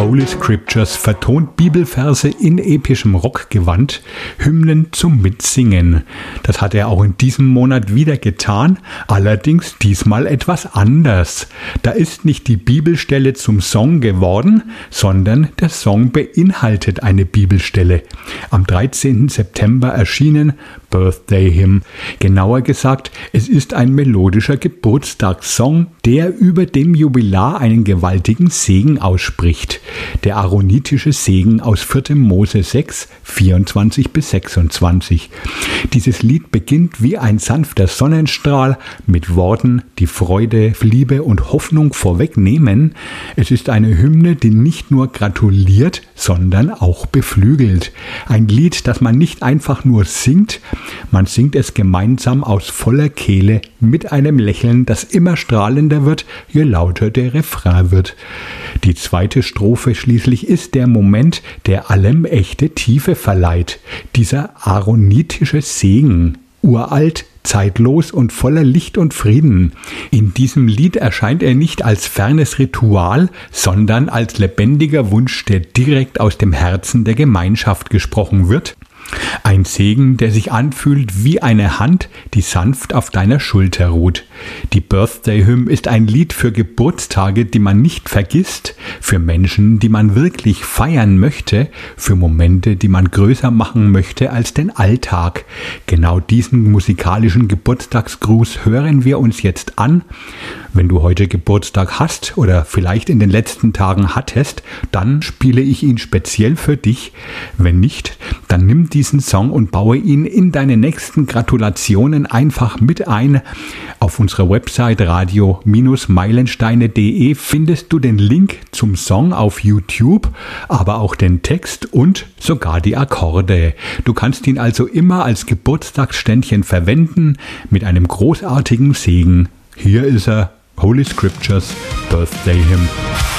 Holy Scriptures vertont Bibelverse in epischem Rockgewand, Hymnen zum Mitsingen. Das hat er auch in diesem Monat wieder getan, allerdings diesmal etwas anders. Da ist nicht die Bibelstelle zum Song geworden, sondern der Song beinhaltet eine Bibelstelle. Am 13. September erschienen Birthday Hymn. Genauer gesagt, es ist ein melodischer Geburtstagssong, der über dem Jubilar einen gewaltigen Segen ausspricht. Der aaronitische Segen aus 4. Mose 6, 24-26. Dieses Lied beginnt wie ein sanfter Sonnenstrahl mit Worten, die Freude, Liebe und Hoffnung vorwegnehmen. Es ist eine Hymne, die nicht nur gratuliert, sondern auch beflügelt. Ein Lied, das man nicht einfach nur singt, man singt es gemeinsam aus voller Kehle mit einem Lächeln, das immer strahlender wird, je lauter der Refrain wird. Die zweite Strophe schließlich ist der Moment, der allem echte Tiefe verleiht. Dieser aaronitische Segen, uralt, zeitlos und voller Licht und Frieden. In diesem Lied erscheint er nicht als fernes Ritual, sondern als lebendiger Wunsch, der direkt aus dem Herzen der Gemeinschaft gesprochen wird. Ein Segen, der sich anfühlt wie eine Hand, die sanft auf deiner Schulter ruht. Die Birthday Hymn ist ein Lied für Geburtstage, die man nicht vergisst, für Menschen, die man wirklich feiern möchte, für Momente, die man größer machen möchte als den Alltag. Genau diesen musikalischen Geburtstagsgruß hören wir uns jetzt an. Wenn du heute Geburtstag hast oder vielleicht in den letzten Tagen hattest, dann spiele ich ihn speziell für dich. Wenn nicht, dann nimm diesen Song und baue ihn in deine nächsten Gratulationen einfach mit ein. Auf unserer Website radio-meilensteine.de findest du den Link zum Song auf YouTube, aber auch den Text und sogar die Akkorde. Du kannst ihn also immer als Geburtstagsständchen verwenden mit einem großartigen Segen. Hier ist er, Holy Scriptures, Birthday Hymn.